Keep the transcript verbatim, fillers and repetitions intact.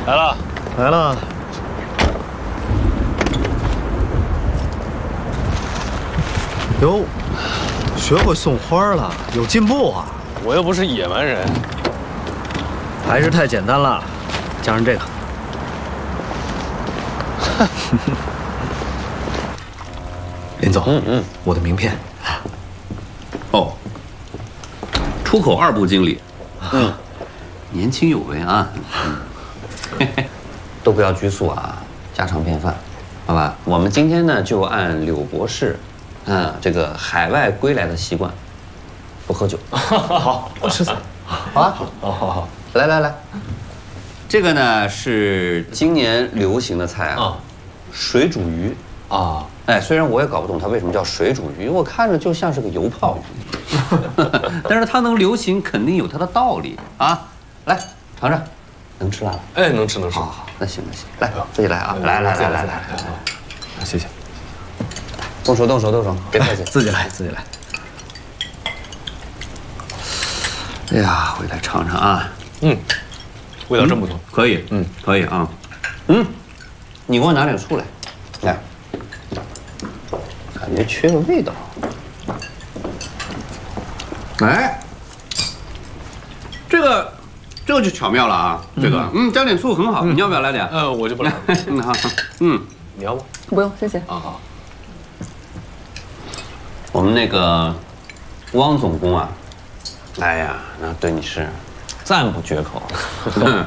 来了， 来了。哟，学会送花了，有进步啊！ 我又不是野蛮人， 还是太简单了，加上这个。林总，嗯嗯，我的名片。 哦，出口二部经理，嗯，年轻有为啊，嗯，都不要拘束啊，家常便饭，好吧？我们今天呢就按柳博士，嗯，这个海外归来的习惯，不喝酒。 好，我吃菜。 好啊，好，好，好，来来来，这个呢是今年流行的菜啊，水煮鱼啊。哎，虽然我也搞不懂它为什么叫水煮鱼，我看着就像是个油泡鱼，但是它能流行，肯定有它的道理啊。来尝尝，能吃辣吗？ 哎，能吃能吃。 好好，那行那行，来自己来啊，来来来来来， 谢谢。 动手动手动手，别客气， 自己来自己来。 哎呀，我也来尝尝啊。 嗯，味道真不错。 可以，嗯，可以啊。嗯，你给我拿点醋来，来。感觉缺个味道。哎，这个这个就巧妙了啊！这个，嗯，加点醋很好。你要不要来点？ 嗯，我就不来。 嗯好，嗯， 你要吗？ 不用，谢谢。 啊好。 我们那个汪总工啊，哎呀，那对你是赞不绝口。